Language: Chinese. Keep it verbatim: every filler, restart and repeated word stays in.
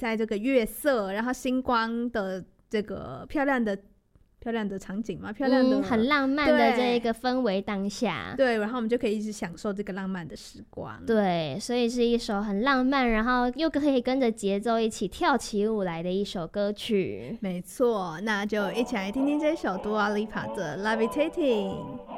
在这个月色然后星光的这个漂亮的漂亮的场景嘛，漂亮的、 嗯、很浪漫的这一个氛围当下， 对，然后我们就可以一直享受这个浪漫的时光。 对，所以是一首很浪漫，然后又可以跟着节奏一起跳起舞来的一首歌曲。 没错，那就一起来听听这首 Dua Lipa 的 Levitating。